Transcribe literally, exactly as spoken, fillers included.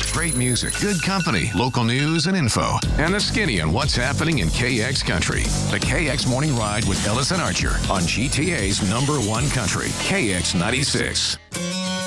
Great music, good company, local news and info, and the skinny on what's happening in K X Country. The K X Morning Ride with Ellis and Archer on G T A's number one country, K X ninety-six.